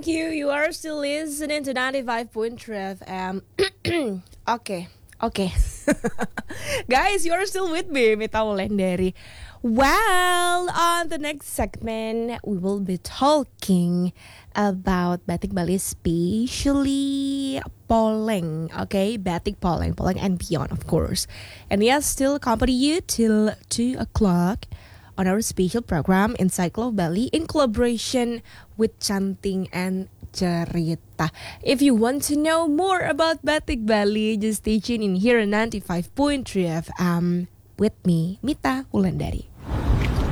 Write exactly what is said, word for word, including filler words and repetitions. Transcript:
Thank you. You are still listening to ninety-five point three F M. Okay, okay. Guys, you are still with me, Mita Wulandari. Well, on the next segment, we will be talking about Batik Bali, especially Poleng. Okay, Batik Poleng, Poleng and beyond, of course. And yes, still accompany you till two o'clock on our special program Inside Club Bali in collaboration with Canting and Cerita. If you want to know more about Batik Bali, just stay tuned in here on ninety-five point three F M with me, Mita Wulandari.